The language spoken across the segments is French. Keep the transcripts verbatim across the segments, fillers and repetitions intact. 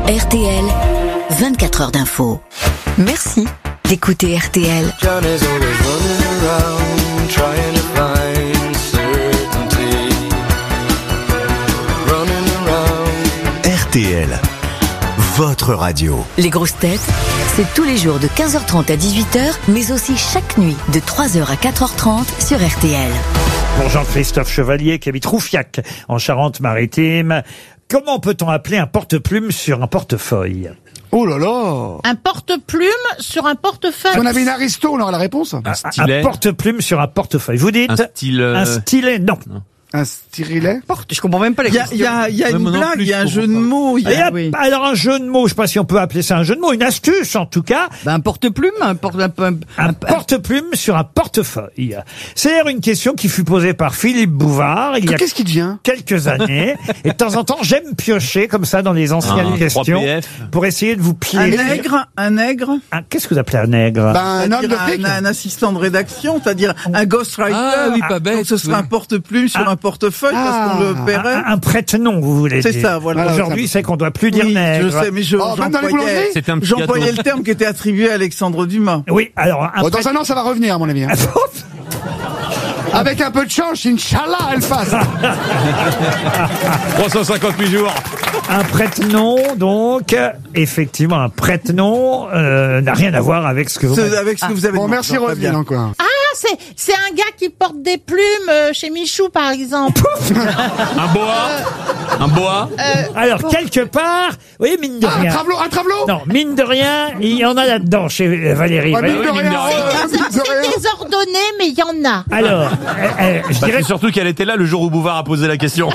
R T L, vingt-quatre heures d'info. Merci d'écouter R T L. R T L, votre radio. Les grosses têtes, c'est tous les jours de quinze heures trente à dix-huit heures, mais aussi chaque nuit de trois heures à quatre heures trente sur R T L. Pour Jean-Christophe Chevalier qui habite Roufiac en Charente-Maritime, comment peut-on appeler un porte-plume sur un portefeuille? Oh là là! Un porte-plume sur un portefeuille. Si on avait une aristo, on aurait la réponse. Un, un porte-plume sur un portefeuille. Vous dites? Un style. Euh... Un stylet, non. non. Un stylet? Je comprends même pas les questions. Il y a, il y a, il y a une blague, il y a un jeu de pas. mots. Il y a, Il y a, oui. Alors un jeu de mots, je sais pas si on peut appeler ça un jeu de mots, une astuce en tout cas. Ben, un porte-plume, un porte un, un, Un porte-plume sur un portefeuille. C'est d'ailleurs une question qui fut posée par Philippe Bouvard il y a Qu'est-ce qui devient? quelques années. Et de temps en temps, j'aime piocher comme ça dans les anciennes Ah, questions trois P F. pour essayer de vous Un piéger. nègre, un nègre. Un- Qu'est-ce que vous appelez un nègre? Ben, un homme de C'est-à-dire fric. un, un assistant de rédaction, c'est-à-dire un ghostwriter. Ah oui, pas bête, Donc ce serait oui. un porte-plume sur Ah. un portefeuille Ah. parce qu'on le paierait. Un, un prête-nom, vous voulez C'est dire. ça, voilà. Aujourd'hui, c'est qu'on doit plus dire Oui, nègre. je sais, mais je, Oh, même dans les j'employais, boulangeries C'était un petit j'employais gâteau. le terme qui était attribué à Alexandre Dumas. Oui, alors un Bon, prête- dans un an, ça va revenir, à mon avis. hein. Avec un peu de chance, Inch'Allah, elle passe. trois cent cinquante-huit jours. un prête-nom, donc, euh, effectivement, un prête-nom euh, n'a rien à voir avec ce que vous Ce- m'avez- avec ce que vous avez Bon, dit. merci Non, pas Roselyne, bien. encore. Ah, c'est, c'est un gars qui porte des plumes euh, chez Michou, par exemple. Un boa. Un boa. Alors, quelque part, vous voyez, mine de Ah, un rien... travelot, un travelot? Non, mine de rien, il y en a là-dedans chez euh, Valérie. Ah, mine Vous de voyez. rien, euh, mine de C'est rien. désordonné, mais il y en a. Alors, euh, euh, je Bah, dirais c'est surtout qu'elle était là le jour où Bouvard a posé la question.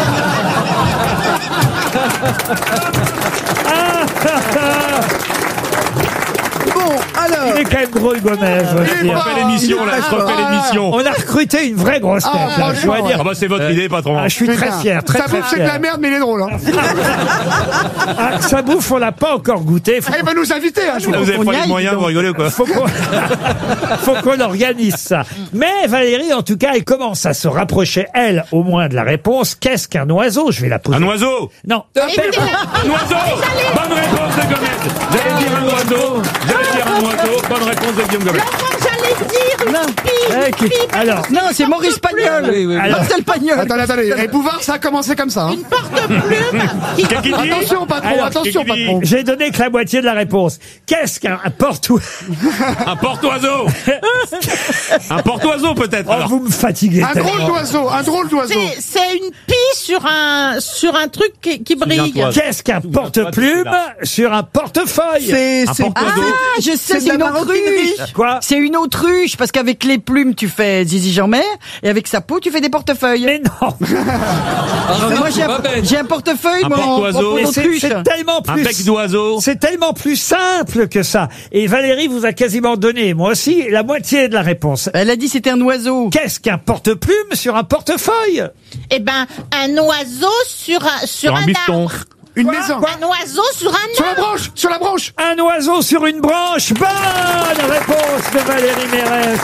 Bon, alors. il est quand même drôle, Gomez. je veux il est dire. pas- Refais l'émission, là. il est Je refais pas- l'émission. On a recruté une vraie grosse tête, Ah, là, je dois franchement, dire. Ah bah c'est votre idée, patron. Ah, je suis très Putain. fier, très Ça très bouffe, c'est de la fier. merde, mais il est drôle. Hein. Ah, ça bouffe, on l'a pas encore goûté. Faut, Ah, il va nous inviter un jour. Là, vous avez on pas y les aille, moyens, dis donc. vous rigolez ou quoi? faut qu'on faut qu'on organise ça. Mais Valérie, en tout cas, elle commence à se rapprocher, elle, au moins, de la réponse. Qu'est-ce qu'un oiseau? Je vais la poser. Un oiseau. Non. Un oiseau. Bonne réponse de Gomez. J'allais dire un oiseau. J'allais dire un oiseau. Bonne réponse de Guillaume Gomez. Laurent, j'allais dire Non. Eh, qui- Alors, Non, c'est Maurice Pagnol. Oui, oui, oui. Alors- Marcel Pagnol. Attendez, attendez. Et Bouvard, ça a commencé comme ça. Hein. une porte-plume qui... Qu'est-ce qu'il dit? Attention, patron, Alors, attention, qu'est-ce qu'il dit patron. j'ai donné que la moitié de la réponse. Qu'est-ce qu'un un porte-oiseau? Un porte-oiseau. Un porte-oiseau peut-être. Oh, alors. vous me fatiguez Un tellement. drôle d'oiseau, un drôle d'oiseau. C'est, c'est une pie sur un, sur un truc qui, qui brille. Souviens-toi. Qu'est-ce qu'un porte-plume sur un portefeuille? C'est, Un c'est, porte-oiseau. Ah, je sais, c'est c'est de une la maroquinerie. autruche. Quoi? C'est une autruche, parce qu'avec les plumes, tu fais Zizi Jean-Mer, et avec sa peau, tu fais des portefeuilles. Mais non. Mais moi, j'ai un, j'ai un portefeuille, Un moi, en- porte-oiseau. en peau Mais c'est d'autruche. c'est tellement Un plus. bec d'oiseau. C'est tellement plus simple que ça. Et Valérie vous a quasiment donné, moi aussi, la moitié de la réponse. Elle a dit c'était un oiseau. Qu'est-ce qu'un porte-plume sur un portefeuille? Eh ben, un oiseau sur un, sur Sur un un bifton. arbre. Une maison. Un oiseau sur un Sur la arbre. branche, sur la branche. Un oiseau sur une branche. Bonne réponse de Valérie Mérès.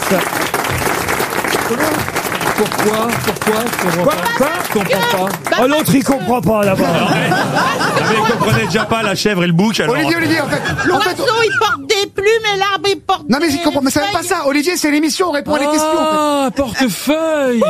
Pourquoi? Pourquoi? Quoi? Quoi? Je comprends pas. Bah, Oh, l'autre, il comprend pas, là-bas. Mais vous comprenez déjà pas la chèvre et le bouc alors. Olivier, Olivier, en fait. En L'oiseau, fait, il porte des plumes et l'arbre, il porte non mais des j'y comprends, mais c'est même pas feuilles. ça. Olivier, c'est l'émission, on répond à les questions. En Ah, portefeuille.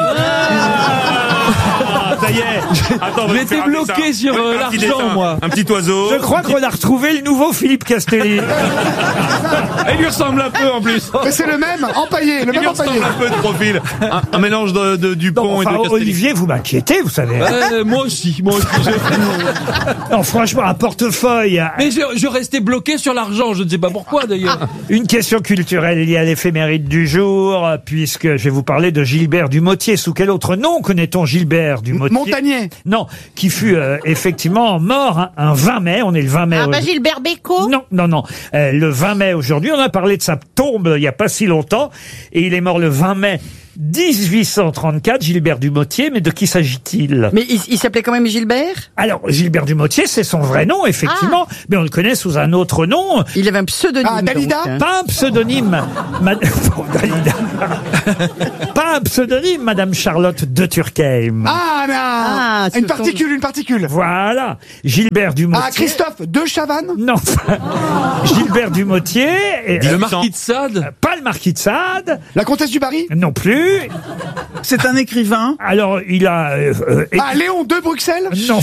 Ah, ça y est. Attends, on va J'étais faire bloqué un- sur, un euh, petit l'argent, dessin. moi. Un petit oiseau. Je crois qu'on a retrouvé le nouveau Philippe Castelli. Il lui ressemble un peu en plus. fait. Mais c'est le même, empaillé, le Il même lui ressemble empaillé. un peu de profil. Un, un mélange de, de Dupont Non, et enfin, de Castelli. Olivier, vous m'inquiétez, vous savez. Euh, moi aussi, moi aussi. Je- Non, franchement, un portefeuille. Mais je, je restais bloqué sur l'argent, je ne sais pas pourquoi d'ailleurs. Une question culturelle liée à l'éphéméride du jour, puisque je vais vous parler de Gilbert Dumotier. Sous quel autre nom connaît-on Gilbert Dumotier? Montagnier. Non, qui fut euh, effectivement mort hein, un vingt mai. On est le vingt mai. Ah, bah, aujourd'hui. Gilbert Bécaud. Non, non, non. Euh, le vingt mai aujourd'hui, on a parlé de sa tombe il n'y a pas si longtemps, et il est mort le vingt mai dix-huit cent trente-quatre, Gilbert Dumotier, mais de qui s'agit-il? Mais il, il s'appelait quand même Gilbert? Alors, Gilbert Dumotier, c'est son vrai nom, effectivement, mais on le connaît sous un autre nom. Il avait un pseudonyme. Ah, Dalida donc, hein. Pas un pseudonyme. Ma- Bon, Dalida. Pas un pseudonyme, Madame Charlotte de Turckheim. Ah, mais Ah, un- ce une sont- particule, une particule. Voilà. Gilbert Dumotier. Ah, Christophe de Chavannes. Non. Gilbert Dumotier. et- Le euh, marquis de Sade. Pas le marquis de Sade. La comtesse du Barry. Non plus. C'est un écrivain. Alors, il a... euh, euh, écrit- Ah, Léon de Bruxelles. Non.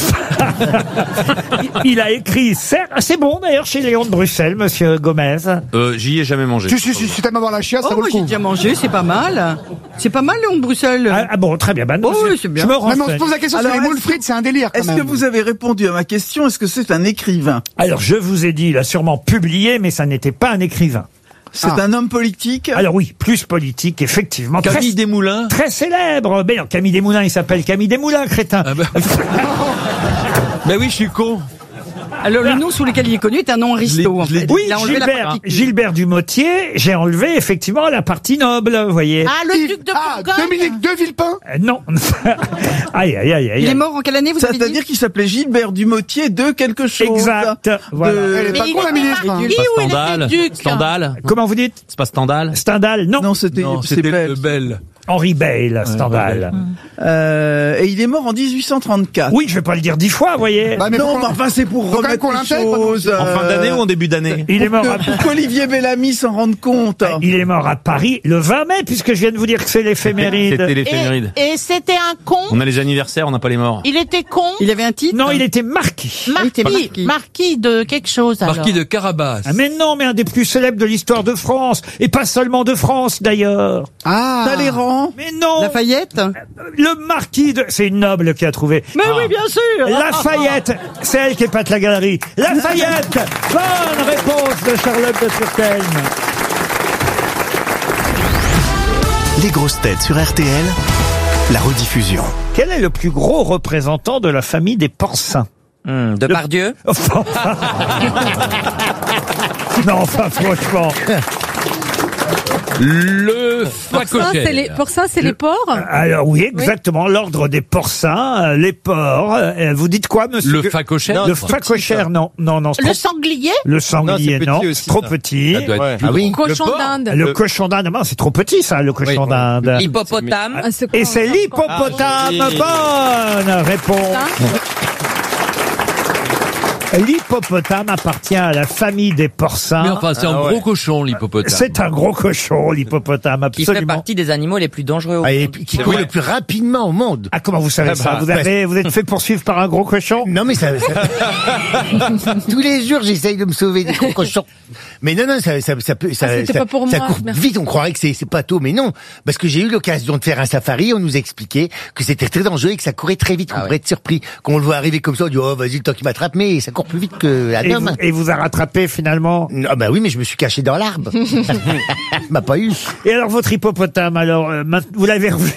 Il a écrit... certes- C'est bon, d'ailleurs, chez Léon de Bruxelles, monsieur Gomez. Euh, j'y ai jamais mangé. Si, si, si, si t'aimes avoir la chiasse, Oh, ça vaut moi le j'ai coup. déjà mangé, c'est pas mal. C'est pas mal, Léon de Bruxelles. Ah, ah bon, très bien. Ben, Oh, je- oui, c'est bien. Je me Non, mais on se renseigne. pose la question Alors, sur les est-ce moules frites, c'est un délire quand Est-ce même. que vous avez répondu à ma question? Est-ce que c'est un écrivain? Alors, je vous ai dit, il a sûrement publié, mais ça n'était pas un écrivain. C'est Ah. un homme politique? Alors oui, plus politique, effectivement. Très, Camille Desmoulins. très célèbre. Mais non, Camille Desmoulins, il s'appelle Camille Desmoulins, crétin. Ah bah... Mais oui, je suis con. Alors le nom sous lequel il est connu est un nom aristo. Je l'ai- En je l'ai fait. Oui, Il a enlevé la Gilbert, particule. Gilbert Dumotier, j'ai enlevé effectivement la partie noble, vous voyez. Ah, le Yves- duc de Ah, Bourgogne. Dominique de Villepin. Euh, non. aïe, aïe, aïe, aïe. Il est mort en quelle année, vous avez dit? C'est-à-dire qu'il s'appelait Gilbert Dumotier de quelque chose. Exact. Voilà. Elle est Mais pas il con, la était ministre. marquis hein. ou il était Stendhal. duc? Stendhal. Comment vous dites? C'est pas Stendhal. Stendhal? Non. Non, c'était Non, c'est c'était belge. le Bel. Henri Bayle, Stendhal. Euh, et il est mort en dix-huit cent trente-quatre. Oui, je vais pas le dire dix fois, vous voyez. Bah, mais non, pourquoi- mais enfin, c'est pour Faut quand même remettre qu'on les l'intègre, choses. En fin euh, d'année ou en début d'année? Il est mort à... que- Pour qu'Olivier Bellamy s'en rende compte. Il est mort à Paris le vingt mai, puisque je viens de vous dire que c'est l'éphéméride. C'était Et, l'éphéméride. et c'était un con. On a les anniversaires, on n'a pas les morts. Il était con. Il avait un titre? Non, il était marquis. il était Marquis, marquis. marquis de quelque chose alors. Marquis de Carabas. Ah, mais non, mais un des plus célèbres de l'histoire de France. Et pas seulement de France, d'ailleurs. Ah. Talleyrand. Mais non. Lafayette? Le marquis de... C'est une noble qui a trouvé. Mais oui, bien sûr. Lafayette. C'est elle qui épate la galerie. Lafayette. Bonne réponse de Charlotte de Turckheim. Les grosses têtes sur R T L, la rediffusion. Quel est le plus gros représentant de la famille des porcins? De Pardieu. Enfin, non, enfin, franchement. Le Pour ça, c'est les, facochère. pour ça, c'est les porcs. Alors oui, exactement, l'ordre des porcins, euh, les porcs. euh, Vous dites quoi, monsieur? Le Gu- facochère. Le facochère, non, non, non. c'est Le trop- sanglier. Le sanglier, non, c'est trop petit. Ça doit être plus Ah oui. gros. Cochon Le porc. d'Inde. Le cochon d'Inde, non, c'est trop petit ça, le cochon Oui. d'Inde. Hippopotame. Ah, c'est quoi, Et c'est encore l'hippopotame. Ah, oui. Bonne réponse. L'hippopotame appartient à la famille des porcins. Mais enfin, c'est un Ah ouais. gros cochon, l'hippopotame. C'est un gros cochon, l'hippopotame, Qui fait absolument. partie des animaux les plus dangereux au Ah, et monde. puis qui C'est court vrai. le plus rapidement au monde. Ah, comment vous savez Ah ça? bah, Vous avez, vous êtes fait poursuivre par un gros cochon? Non mais ça, ça- tous les jours j'essaye de me sauver des gros cochons. Mais non non ça ça ça peut ça, Ah, c'était ça, pas pour ça moi, court merci. vite, on croirait que c'est c'est pas tôt, mais non, parce que j'ai eu l'occasion de faire un safari, on nous expliquait que c'était très dangereux et que ça courait très vite, qu'on Ah pourrait ouais. être surpris, qu'on le voit arriver comme ça, on dit oh vas-y le temps qu'il m'attrape, mais ça court plus vite que la Et dame. vous, et vous a rattrapé finalement? Ah bah oui mais je me suis caché dans l'arbre. M'a pas eu. Et alors votre hippopotame, alors, euh, maintenant, vous l'avez revu?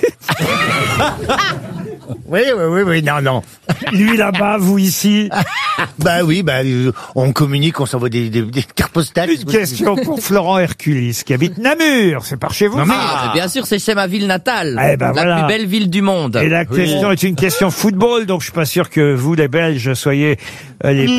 Oui oui oui oui non non. Lui là-bas, vous ici. Bah oui bah euh, on communique, on s'envoie des, des, des cartes postales. Une question pour Florent Herculis, qui habite Namur, c'est par chez vous. Non, mais- Ah, mais bien sûr, c'est chez ma ville natale. Eh ben la voilà. plus belle ville du monde. Et la question est une question football, donc je suis pas sûr que vous, les Belges, soyez euh, les,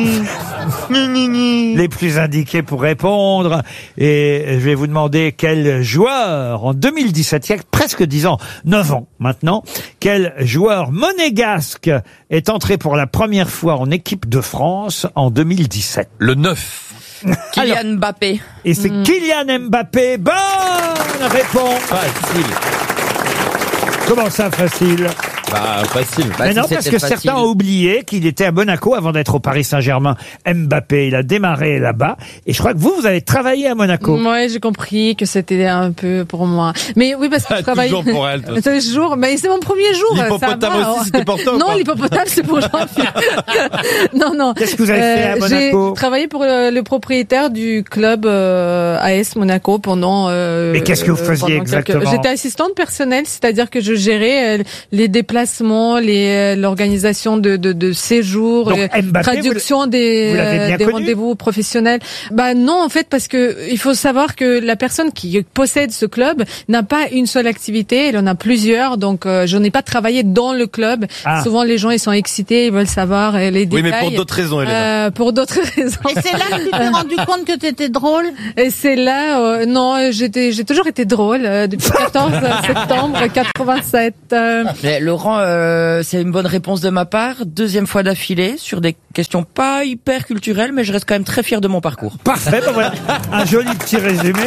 les plus indiqués pour répondre. Et je vais vous demander quel joueur, en deux mille dix-sept, il y a presque dix ans, neuf ans maintenant, quel joueur monégasque est entré pour la première fois en équipe de France en deux mille dix-sept. Le neuf. Kylian Mbappé. Et c'est Kylian Mbappé. Bonne réponse. Facile. Comment ça, facile? Bah, facile. Bah, Mais si non, parce c'était que facile. certains ont oublié qu'il était à Monaco avant d'être au Paris Saint-Germain. Mbappé, il a démarré là-bas. Et je crois que vous, vous avez travaillé à Monaco. Ouais, j'ai compris que c'était un peu pour moi. Mais oui, parce que je travaille. Toujours pour elle, toi. Tous les jours. Mais c'est mon premier jour. ça L'hippopotame va. aussi, c'était pour toi ou Non, pas l'hippopotame, c'est pour Jean-Philippe. Non, non. Qu'est-ce que vous avez fait à Monaco? J'ai travaillé pour le, le propriétaire du club euh, A S Monaco pendant. Euh, Mais qu'est-ce que vous euh, faisiez pendant quelques- exactement? J'étais assistante personnelle, c'est-à-dire que je gérais euh, les déplacements déplacements, les, l'organisation de, de, de séjours, Donc, euh, Mbappé, traduction vous des, l'avez bien des connu rendez-vous professionnels. Bah non, en fait, parce que il faut savoir que la personne qui possède ce club n'a pas une seule activité, elle en a plusieurs. Donc, euh, je n'ai pas travaillé dans le club. Ah. Souvent, les gens ils sont excités, ils veulent savoir euh, les Oui, détails. mais pour d'autres raisons, Hélène. Euh, pour d'autres raisons. Et c'est là que tu t'es rendu compte que t'étais drôle? Et c'est là, euh, non, j'étais, j'ai toujours été drôle euh, depuis quatorze septembre quatre-vingt-sept. Euh, Mais Laurent, euh, c'est une bonne réponse de ma part. Deuxième fois d'affilée sur des questions pas hyper culturelles, mais je reste quand même très fier de mon parcours. Parfait, ben voilà, un joli petit résumé.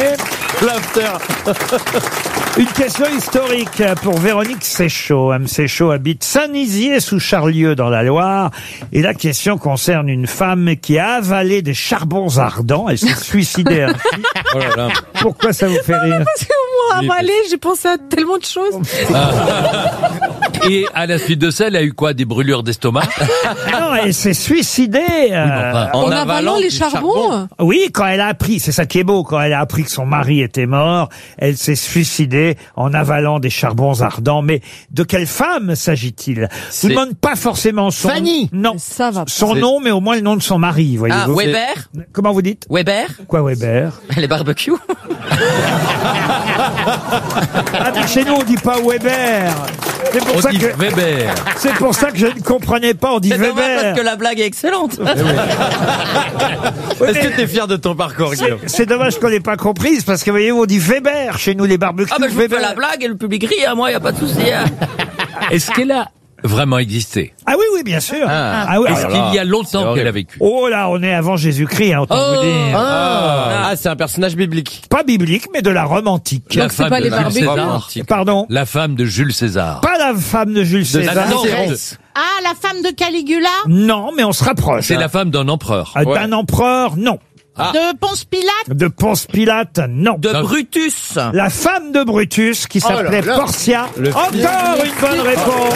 Une question historique pour Véronique Séchaud. Mme Séchaud habite Saint-Nizier sous Charlieu dans la Loire. Et la question concerne une femme qui a avalé des charbons ardents. Elle s'est suicidée ainsi. Oh là là. Pourquoi ça vous fait rire? Parce que moi, avalé, j'ai pensé à tellement de choses. Et à la suite de ça, elle a eu quoi? Des brûlures d'estomac? Non, elle s'est suicidée. euh, enfin, En, avalant les charbons. Oui, quand elle a appris, c'est ça qui est beau, quand elle a appris que son mari était mort, elle s'est suicidée en avalant des charbons ardents. Mais de quelle femme s'agit-il? Je ne demande pas forcément son Fanny. Non. Ça va pas. Son nom, mais au moins le nom de son mari, voyez-vous. Ah, Weber? Comment vous dites? Weber? Quoi, Weber? Les barbecues? Ah, mais chez nous, on dit pas Weber. C'est pour On ça dit que, Weber. c'est pour ça que je ne comprenais pas, on dit C'est dommage Weber. parce que la blague est excellente. Oui, Est-ce mais que t'es fier de ton parcours, Guillaume? c'est, c'est dommage qu'on l'ait pas comprise, parce que voyez-vous, on dit Weber chez nous, les barbecues. Ah, bah, je vous fais Weber. la blague et le public rit, à moi, y a pas de souci. Hein. Est-ce qu'elle a vraiment existé? Ah oui, oui, bien sûr. Ah, oui. Est-ce qu'il y a longtemps qu'elle a vécu? Oh là, on est avant Jésus-Christ, hein, autant Oh. vous dire. Ah, ah c'est un personnage biblique. Pas biblique, mais de la Rome antique. La Donc, c'est femme pas de les Jules barbecues. César. Pardon. La femme de Jules César. Pas la femme de Jules De César. non, Cicérès. Ah, la femme de Caligula? Non, mais on se rapproche. C'est la femme d'un empereur. Ah, d'un empereur, non. De Ponce Pilate? De Ponce Pilate, non. De Non. Brutus. La femme de Brutus, qui s'appelait là là. Portia. Le Encore une bonne réponse.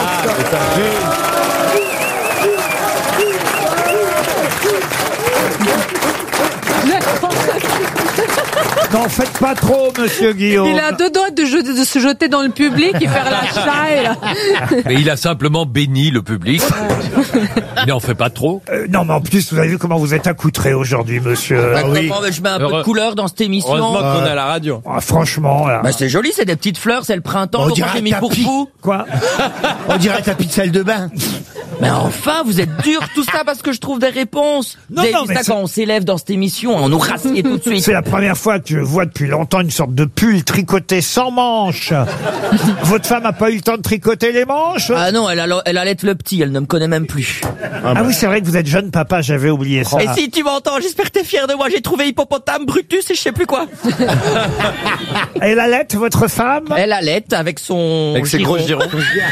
N'en faites pas trop, monsieur Guillaume. Il a deux doigts de, je- de se jeter dans le public et faire la chaille. là. Mais il a simplement béni le public. Il n'en fait pas trop. Euh, non, mais en plus, vous avez vu comment vous êtes accoutré aujourd'hui, monsieur. Bah, Ah oui. comment je mets un peu Heureux. de couleur dans cette émission? Heureusement qu'on est à la radio. Ah, franchement, là. Bah, c'est joli, c'est des petites fleurs, c'est le printemps, On donc dirait j'ai un mis pour tapis. vous. Quoi? On dirait un tapis de salle de bain. Mais enfin, vous êtes dur, tout ça parce que je trouve des réponses. Non, vous avez non, vu mais ça c'est- quand on s'élève dans cette émission, on nous rassied tout de suite. C'est la première fois que je vois depuis longtemps une sorte de pull tricoté sans manches. Votre femme a pas eu le temps de tricoter les manches? Ah non, elle, a, elle allait le petit, elle ne me connaît même plus. Ah oui, c'est vrai que vous êtes jeune papa, j'avais oublié ça. Et si tu m'entends, j'espère que t'es fier de moi, j'ai trouvé hippopotame, Brutus et je sais plus quoi. Elle allait, votre femme? Elle allait avec son... Avec ses gros girons.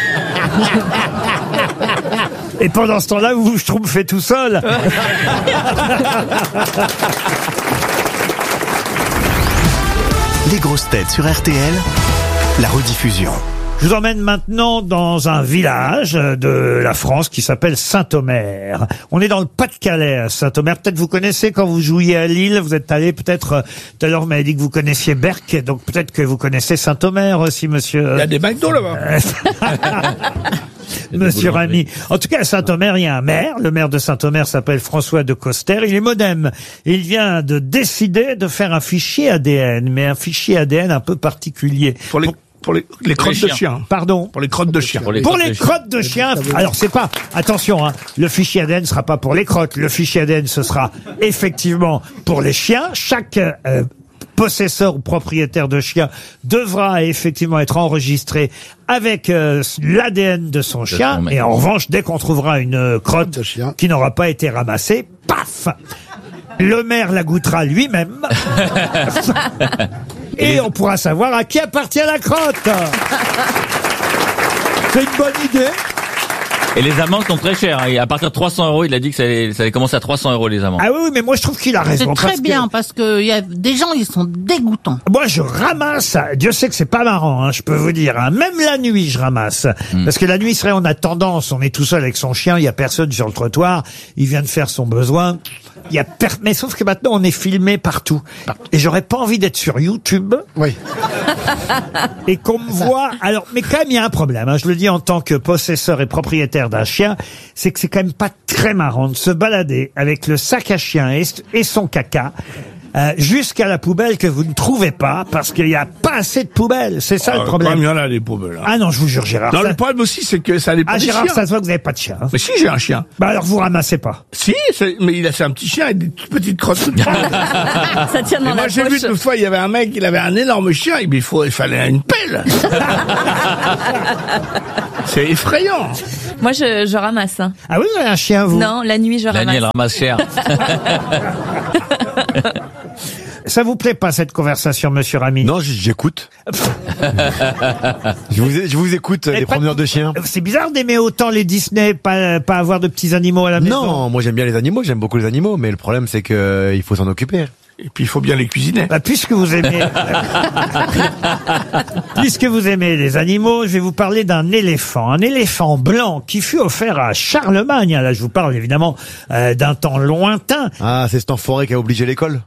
Et pendant ce temps-là, vous vous schtroumpfez tout seul. Les grosses têtes sur R T L, la rediffusion. Je vous emmène maintenant dans un village de la France qui s'appelle Saint-Omer. On est dans le Pas-de-Calais à Saint-Omer. Peut-être vous connaissez quand vous jouiez à Lille. Vous êtes allé peut-être, euh, tout à l'heure vous m'avez dit que vous connaissiez Berck, donc peut-être que vous connaissez Saint-Omer aussi, monsieur. Il y a des McDo là-bas. Monsieur Rami. En tout cas, à Saint-Omer, il y a un maire. Le maire de Saint-Omer s'appelle François de Coster. Il est modem. Il vient de décider de faire un fichier A D N, mais un fichier A D N un peu particulier. Pour les, pour les, les crottes de chiens. Pardon? Pour les crottes de chiens. Pour les Pour crottes les de chiens. crottes de chiens. Alors c'est pas, attention, hein, le fichier A D N ne sera pas pour les crottes. Le fichier A D N, ce sera effectivement pour les chiens. Chaque euh, possesseur ou propriétaire de chien devra effectivement être enregistré avec euh, l'A D N de son chien. son Et en revanche, dès qu'on trouvera une euh, crotte De chien. qui n'aura pas été ramassée, paf, le maire la goûtera lui-même. Et on pourra savoir à qui appartient la crotte. C'est une bonne idée. Et les amendes sont très chères. Et à partir de trois cents euros, il a dit que ça allait, ça allait commencer à trois cents euros les amendes. Ah oui, oui, mais moi je trouve qu'il a C'est raison. très parce bien, que parce que y a des gens, ils sont dégoûtants. moi je ramasse, Dieu sait que c'est pas marrant, hein, je peux vous dire, hein. Même la nuit je ramasse. Parce que la nuit, c'est vrai, on a tendance, on est tout seul avec son chien, il y a personne sur le trottoir, il vient de faire son besoin. Il y a per... Mais sauf que maintenant on est filmé partout. Et j'aurais pas envie d'être sur YouTube. Oui. et qu'on me voit... Alors, mais quand même, il y a un problème. Hein, je le dis en tant que possesseur et propriétaire d'un chien, c'est que c'est quand même pas très marrant de se balader avec le sac à chien et, et son caca euh, jusqu'à la poubelle que vous ne trouvez pas parce qu'il n'y a pas assez de poubelles. C'est ça Ah, le problème. quand même, il y en a des poubelles. hein. Ah non, je vous jure, Gérard. Non, ça- le problème aussi, c'est que ça dépend Ah, des Gérard, chiens. ça se voit que vous n'avez pas de chien. hein. Mais si, j'ai un chien. Bah alors vous ramassez pas. Si, c'est- mais il a c'est un petit chien avec des toutes petites crottes. toutes molles. Ça tient dans Et moi, la j'ai vu poche. une fois, il y avait un mec, il avait un énorme chien, et bien, il, faut, il fallait une pelle. C'est effrayant. Moi, je, je ramasse. hein. Ah oui, vous avez un chien, vous? Non, la nuit, je Daniel ramasse. ramasse cher. Ça vous plaît pas cette conversation, monsieur Rami? Non, j- j'écoute. je, vous, je vous écoute, Et les pas- promeneurs de chiens. C'est bizarre d'aimer autant les Disney, pas, pas avoir de petits animaux à la maison. Non, moi j'aime bien les animaux, j'aime beaucoup les animaux, mais le problème c'est que euh, il faut s'en occuper. Et puis, il faut bien les cuisiner. Bah, puisque vous aimez, puisque vous aimez les animaux, je vais vous parler d'un éléphant, un éléphant blanc qui fut offert à Charlemagne. Là, je vous parle évidemment euh, d'un temps lointain. Ah, c'est cet enfoiré qui a obligé l'école.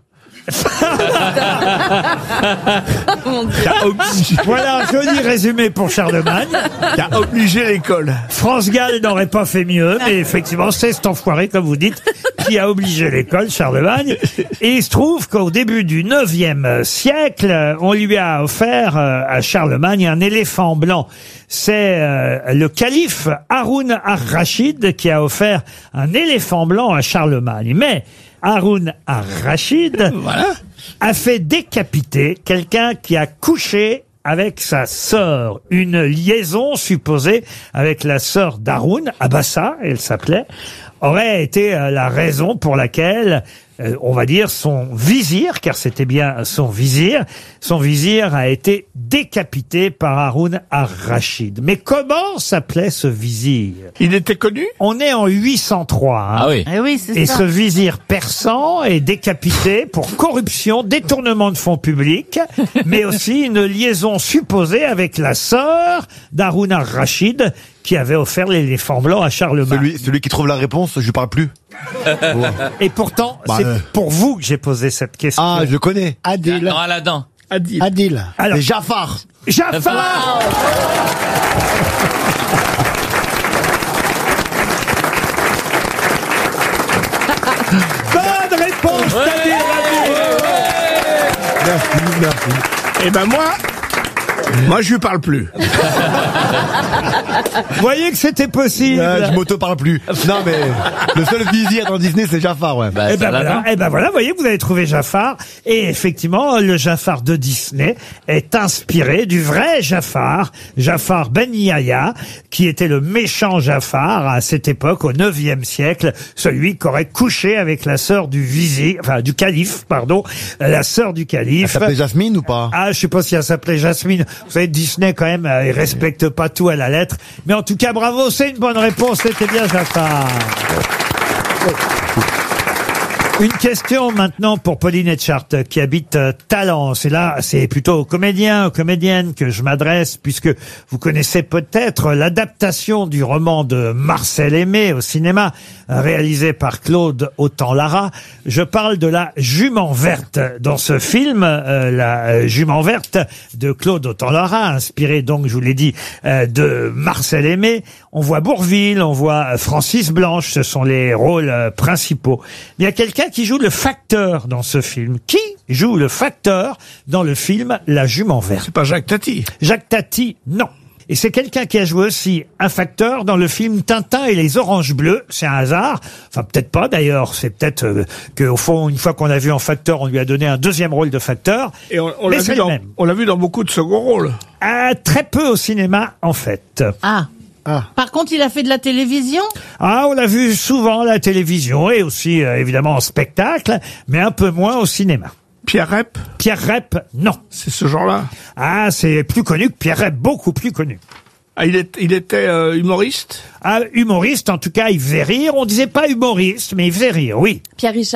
Voilà un joli résumé pour Charlemagne. Qui a obligé l'école. France Gall n'aurait pas fait mieux, mais effectivement, c'est cet enfoiré, comme vous dites, qui a obligé l'école, Charlemagne. Et il se trouve qu'au début du neuvième siècle, on lui a offert euh, à Charlemagne un éléphant blanc. C'est euh, le calife Haroun ar-Rachid qui a offert un éléphant blanc à Charlemagne. Mais Haroun ar-Rachid Voilà. a fait décapiter quelqu'un qui a couché avec sa sœur, une liaison supposée avec la sœur d'Haroun, Abassa, elle s'appelait, aurait été euh, la raison pour laquelle, euh, on va dire, son vizir, car c'était bien son vizir, son vizir a été décapité par Haroun ar-Rachid. Mais comment s'appelait ce vizir? Il était connu? On est en huit cent trois. Hein. Ah oui. Eh oui, c'est Et ça. ce vizir persan est décapité pour corruption, détournement de fonds publics, mais aussi une liaison supposée avec la sœur d'Haroun ar-Rachid qui avait offert l'éléphant blanc à Charlemagne. Celui, celui qui trouve la réponse, je lui parle plus. Et pourtant, Bah, c'est euh. pour vous que j'ai posé cette question. Ah, je le connais. Adil. Dans Aladdin. Adil. Adil. Alors- C'est Jafar. Jafar. Bonne réponse, Nadir Rami. Merci, merci. Eh ben moi, moi je lui parle plus. Vous voyez que c'était possible. Ah, je m'auto-parle plus. Non, mais le seul vizir dans Disney, c'est Jafar, ouais. Bah, Eh c'est ben Aladdin. voilà, eh ben voilà, vous voyez, vous avez trouvé Jafar. Et effectivement, le Jafar de Disney est inspiré du vrai Jafar, Jafar Ben Yahya, qui était le méchant Jafar à cette époque, au neuvième siècle, celui qui aurait couché avec la sœur du vizir, enfin du calife, pardon, la sœur du Elle calife. s'appelait Jasmine ou pas? Ah, je sais pas si elle s'appelait Jasmine. Vous savez, Disney, quand même, euh, il respecte pas tout à la lettre. Mais en tout cas, bravo, c'est une bonne réponse. C'était bien Jafar. Une question maintenant pour Pauline Etchart qui habite euh, Talence. Et là, c'est plutôt aux comédiens, aux comédiennes que je m'adresse puisque vous connaissez peut-être l'adaptation du roman de Marcel Aimé au cinéma euh, réalisé par Claude Autant-Lara. Je parle de La Jument Verte. Dans ce film, euh, La euh, Jument Verte de Claude Autant-Lara, inspiré donc, je vous l'ai dit, euh, de Marcel Aimé. On voit Bourvil, on voit Francis Blanche, ce sont les rôles euh, principaux. Il y a quelqu'un qui joue le facteur dans ce film. Qui joue le facteur dans le film La Jument Verte? C'est pas Jacques Tati. Jacques Tati, non. Et c'est quelqu'un qui a joué aussi un facteur dans le film Tintin et les Oranges Bleues. C'est un hasard. Enfin, peut-être pas d'ailleurs. C'est peut-être euh, qu'au fond, une fois qu'on l'a vu en facteur, on lui a donné un deuxième rôle de facteur. Et on, on Mais l'a c'est vu, le dans- même. on l'a vu dans beaucoup de second rôles. Ah, très peu au cinéma, en fait. Ah. Par contre, il a fait de la télévision? Ah, on l'a vu souvent à la télévision et aussi, euh, évidemment, en spectacle, mais un peu moins au cinéma. Pierre Rep? Pierre Rep, non. C'est ce genre-là? Ah, c'est plus connu que Pierre Rep, beaucoup plus connu. Ah, il, est, il était euh, humoriste? Ah, humoriste, en tout cas, il faisait rire. On disait pas humoriste, mais il faisait rire, oui. Pierre Richard?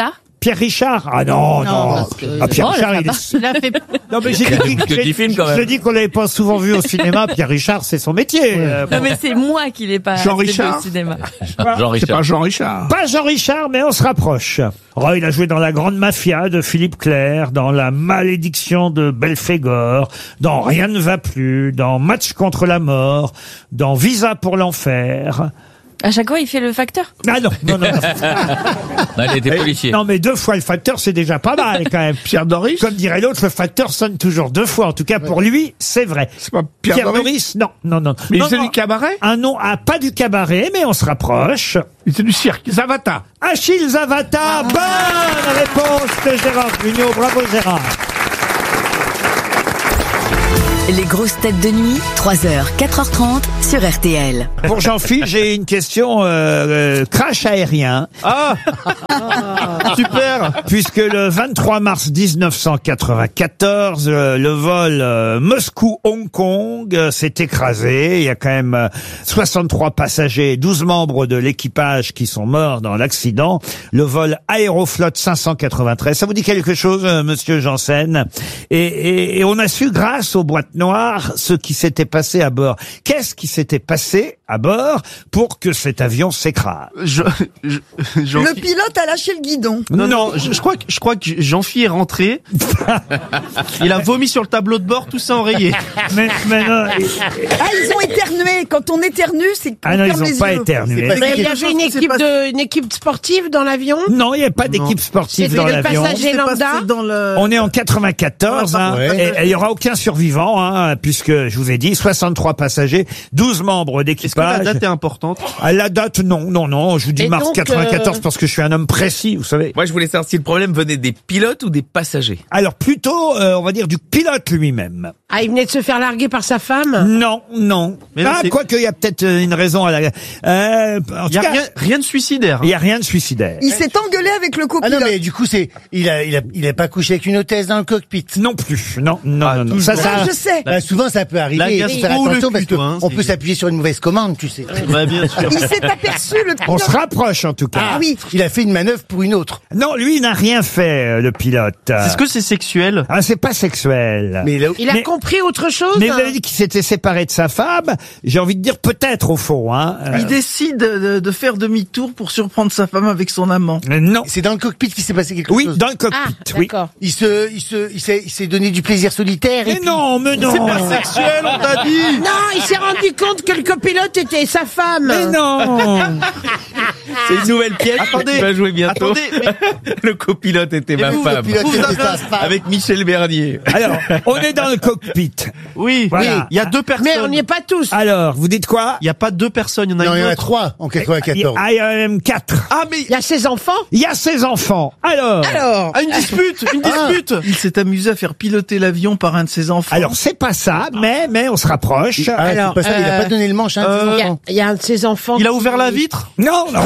Pierre Richard. Ah non, non. parce que- Ah, Pierre Oh, Richard, là, il ça est... va. Il a fait- Non, mais j'ai dit, Que j'ai- dix films, quand même. j'ai dit qu'on l'avait pas souvent vu au cinéma. Pierre Richard, c'est son métier. Euh, Non bon. mais c'est moi qui l'ai pas Jean fait Richard au cinéma. Jean C'est Richard. pas Jean Richard. Pas Jean Richard, mais on se rapproche. Oh, il a joué dans La Grande Mafia de Philippe Clair, dans La Malédiction de Belphégor, dans Rien ne va plus, dans Match contre la mort, dans Visa pour l'enfer. À chaque fois, il fait le facteur. Ah non, non, non. non. Non, il était policier. Non, mais deux fois le facteur, c'est déjà pas mal quand même. Pierre Doris. Comme dirait l'autre, le facteur sonne toujours deux fois. En tout cas, pour lui, c'est vrai. C'est pas Pierre, Doris. non, non, non. Mais non, c'est non. du cabaret. Un nom, ah, pas du cabaret, mais on se rapproche. C'est du cirque. Zavata. Achille Zavata, bonne réponse de Gérard Junior. Bravo Gérard. Les grosses têtes de nuit, trois heures, quatre heures trente sur R T L. Pour Jean-Philippe, j'ai une question euh, euh, crash aérien. Ah super. Puisque le vingt-trois mars mille neuf cent quatre-vingt-quatorze, euh, le vol euh, Moscou-Hong Kong euh, s'est écrasé. Il y a quand même euh, soixante-trois passagers et douze membres de l'équipage qui sont morts dans l'accident. Le vol Aéroflot cinq cent quatre-vingt-treize. Ça vous dit quelque chose, euh, monsieur Janssen? et, et, et on a su, grâce aux boîtes noires, ce qui s'était passé à bord. Qu'est-ce qui s'était passé à bord pour que cet avion s'écrase? Je, je, Jean- Le pilote a lâché le guidon. Non, non, je, je crois que je crois que Jean-Phi est rentré. Il a vomi sur le tableau de bord, tout ça enrayé. Mais, mais non, Ah, ils ont éternué. Quand on éternue, c'est qu'on Ah non, ferme ils les ont pas yeux. éternué. C'est pas- Mais il y quelque avait chose une qui s'est équipe passé- de, une équipe sportive dans l'avion. Non, il n'y a pas d'équipe sportive C'était dans le l'avion. passager C'est lambda. passé dans le... On est en quatre-vingt-quatorze, hein, Ouais. et et il y aura aucun survivant, hein, puisque je vous ai dit soixante-trois passagers, douze membres Est-ce que la d'équipage. date est importante? À la date, non, non, non. Je vous dis Et mars donc, quatre-vingt-quatorze euh, parce que je suis un homme précis, vous savez. Moi, je voulais savoir si le problème venait des pilotes ou des passagers. Alors plutôt, euh, on va dire du pilote lui-même. Ah, il venait de se faire larguer par sa femme. Non, non. Mais non, ah, c'est- quoique il y a peut-être euh, une raison à la. Euh, en Il tout y a cas, rien, rien de suicidaire. il y a rien de suicidaire. Il s'est engueulé avec le Ah copilote. non, mais du coup, c'est, il a, il a, il a pas couché avec une hôtesse dans le cockpit. Non plus. Non, non, Ah, non, non. toujours. Ça, ça. Ah, je sais. Bah, souvent, ça peut arriver. La Il faut gastro faire ou le attention cul, parce que toi, hein, on c'est- peut s'appuyer sur une mauvaise commande, tu sais. Ouais, bien sûr. Il s'est aperçu, le On pilote. se rapproche en tout cas. Ah oui, il a fait une manœuvre pour une autre. Non, lui, il n'a rien fait, euh, le pilote. Est-ce que c'est sexuel? Ah, c'est pas sexuel. Mais là, Il a Mais- compris autre chose. Mais vous avez dit qu'il s'était séparé de sa femme. J'ai envie de dire peut-être au fond. Hein. Euh, Il décide de, de faire demi-tour pour surprendre sa femme avec son amant. euh, non. c'est dans le cockpit qu'il s'est passé quelque Oui, chose. dans le cockpit. Ah, oui. d'accord. Il se, il se, il s'est, il s'est donné du plaisir solitaire. et Mais puis- non, mais non. C'est pas sexuel, on t'a dit! Non, il s'est rendu compte que le copilote était sa femme. Mais non. C'est une nouvelle pièce Attendez. qui va jouer bientôt. Attendez, mais- Le copilote était ma vous, femme. le pilote Vous était avez sa un- femme. Avec Michel Bernier. Alors, on est dans le cockpit. Oui, Voilà. oui, il y a deux personnes. Mais on n'y est pas tous. Alors, vous dites quoi? Il y a pas deux personnes, il y en a Non, il y une en a autre. trois en quatre-vingt-quatorze. Ah, il y en a même quatre. Ah, mais Il y a ses enfants. Il y a ses enfants. Alors. Alors. ah, une dispute, une dispute. Il s'est amusé à faire piloter l'avion par un de ses enfants. Alors, c'est pas ça, mais, mais on se rapproche. Ah, Alors, c'est pas ça, il a euh, pas donné le manche, hein, euh, ses Il y, a, enfants. il y a un de ses enfants. Il a qui- ouvert la vitre. Non, non.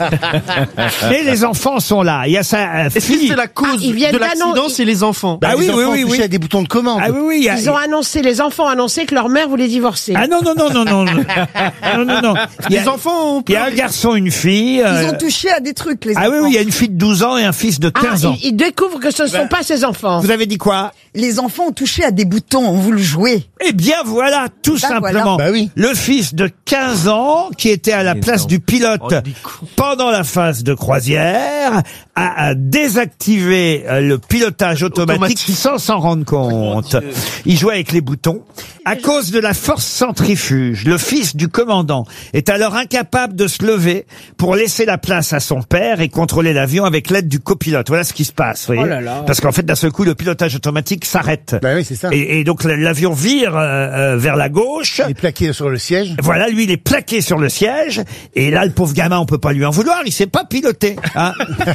Mais les enfants sont là. Il y a sa euh, Est-ce que fille. c'est la cause Ah, ils viennent de d'annoncer- l'accident, c'est les enfants? Bah, Ah les oui, oui, enfants oui, touchaient oui. à des boutons de commande. Ah oui, oui. il y a- Ils ont annoncé, les enfants ont annoncé que leur mère voulait divorcer. Ah non, non, non, non, non. Non, non, non. non. Il y a, Les enfants ont il y a un garçon, une fille. Ils euh, ont touché à des trucs, les Ah oui, enfants. oui, il y a une fille de douze ans et un fils de Ah, quinze ans. ils, ils découvrent que ce ne sont pas ses enfants. Vous avez dit quoi? Les enfants ont touché à des boutons, on vous le jouer. Eh bien voilà, tout Bah, simplement. voilà. Bah oui. Le fils de quinze ans, qui était à la place du pilote Oh, des cons. pendant la phase de croisière, a, a désactivé euh, le pilotage automatique, Automatique. sans s'en rendre compte. Il jouait avec les boutons. À cause de la force centrifuge, le fils du commandant est alors incapable de se lever pour laisser la place à son père et contrôler l'avion avec l'aide du copilote. Voilà ce qui se passe, vous voyez. Oh là là. Parce qu'en fait, d'un seul coup, le pilotage automatique s'arrête. Bah oui, c'est ça. Et, et donc l'avion vire euh, euh, vers la gauche. Il est plaqué sur le siège. Voilà, lui, il est plaqué sur le siège. Et là, le pauvre gamin, on peut pas lui en vouloir. Il sait pas piloter. Hein.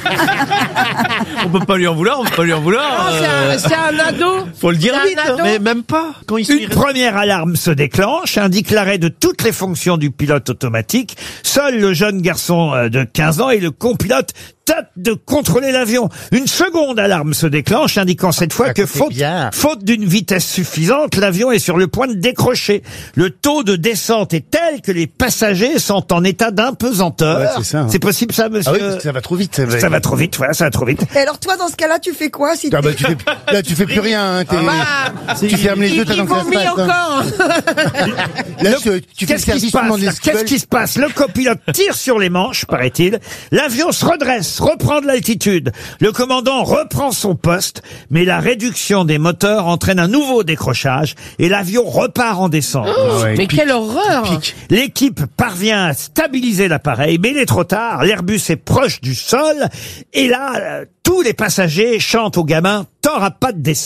On peut pas lui en vouloir, on peut pas lui en vouloir. Non, c'est euh, un, c'est un ado. Faut le dire C'est un vite. ado. Mais même pas. Quand il se Une première alarme se déclenche, indique l'arrêt de toutes les fonctions du pilote automatique. Seul le jeune garçon euh, de quinze ans et le copilote tente de contrôler l'avion. Une seconde alarme se déclenche, indiquant cette fois que faute, faute d'une vitesse suffisante, l'avion est sur le point de décrocher. Le taux de descente est tel que les passagers sont en état d'impesanteur. Ouais, c'est ça, hein. C'est possible ça, monsieur? Ah oui, parce que ça va trop vite. Ça va, Ça va trop vite, voilà, ça va trop vite. Et alors toi, dans ce cas-là, tu fais quoi si Ah bah, t'es- tu fais, là, tu fais plus rien. Hein, t'es- Ah, tu fermes les yeux, il, t'attends il que ça se vomit passe. hein. encore. Là, tu, tu fais le Qu'est-ce qui service, se tu passe demandes là les Qu'est-ce qui se passe? Le copilote tire sur les manches, paraît-il. L'avion se redresse, reprend de l'altitude. Le commandant reprend son poste, mais la réduction des moteurs entraîne un nouveau décrochage et l'avion repart en descente. Oh, mais quelle horreur! L'équipe parvient à stabiliser l'appareil, mais il est trop tard. L'Airbus est proche du sol et là, euh, tous les passagers chantent au gamin « T'auras pas de décès !»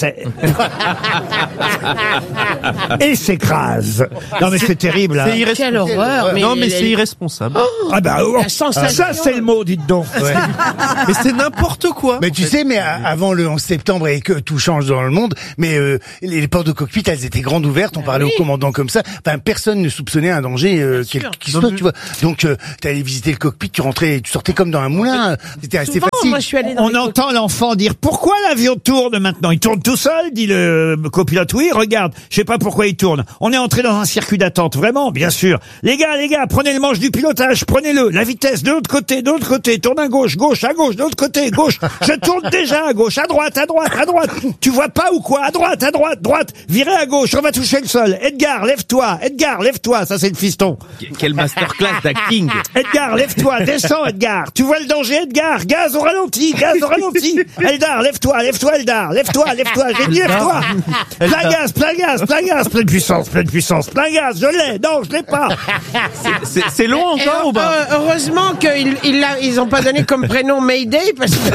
et s'écrasent. Non mais c'est terrible. Hein. C'est irresponsable. Quelle horreur, mais non, mais elle- c'est irresponsable. Ah bah oh, La sensation. ça c'est le mot, dites donc. Ouais. Mais c'est n'importe quoi. Mais tu sais, mais a- avant le onze septembre et que tout change dans le monde, mais euh, les, les portes de cockpit, elles étaient grandes ouvertes. On parlait oui. au commandant comme ça. Enfin, personne ne soupçonnait un danger euh, quel sûr. qui soit, tu vois. Donc, euh, t'allais visiter le cockpit, tu rentrais, tu sortais comme dans un moulin. C'était assez Souvent, facile. moi, je suis allée dans On les entend l'enfant dire « Pourquoi l'avion tourne maintenant ?» Il tourne tout seul, dit le copilote. Oui, regarde, je sais pas pourquoi il tourne. On est entré dans un circuit d'attente, vraiment, bien sûr. Les gars, les gars, prenez le manche du pilotage, prenez-le. La vitesse, de l'autre côté, de l'autre côté. Tourne à gauche, gauche, à gauche, de l'autre côté, gauche. Je tourne déjà à gauche, à droite, à droite, à droite. Tu vois pas ou quoi? À droite, à droite, droite. Virez à gauche, on va toucher le sol. Edgar, lève-toi. Edgar, lève-toi. Ça, c'est le fiston. Quelle masterclass d'acting. Edgar, lève-toi, descends, Edgar. Tu vois le danger, Edgar? Gaz au ralenti, gaz au ralenti. Eldar, lève-toi, lève-toi, Eldar. Lève-toi, lève-toi. J'ai dit lève-toi. Plein gaz, plein gaz, plein gaz, pleine puissance, pleine puissance, plein gaz. Je l'ai. Non, je l'ai pas. C'est- C'est long Et encore ou pas euh, heureusement qu'ils ils, l'a- ils ont pas donné comme prénom Mayday parce que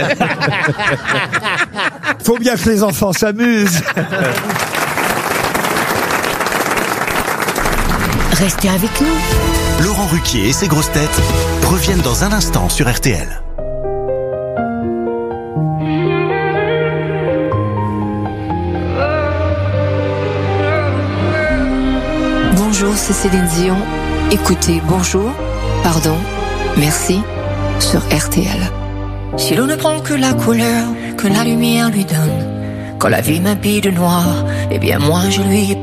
Faut bien que les enfants s'amusent. Restez avec nous. Laurent Ruquier et ses grosses têtes reviennent dans un instant sur R T L. Bonjour, c'est Céline Dion. Écoutez, bonjour, pardon, merci, sur R T L. Si l'on ne prend que la couleur que la lumière lui donne, quand la vie m'habille de noir, eh bien moi je lui